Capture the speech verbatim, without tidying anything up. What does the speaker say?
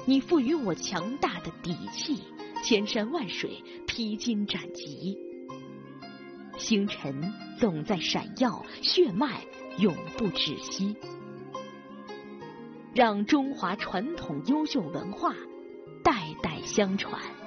你赋予我强大的底气，千山万水，披荆斩棘。星辰总在闪耀，血脉永不止息。让中华传统优秀文化代代相传。